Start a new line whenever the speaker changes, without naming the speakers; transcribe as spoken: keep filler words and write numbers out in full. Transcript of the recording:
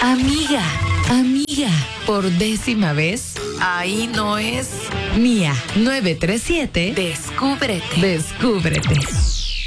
Amiga, amiga, por décima vez, ahí no es. Mía, nueve tres siete, descúbrete, descúbrete.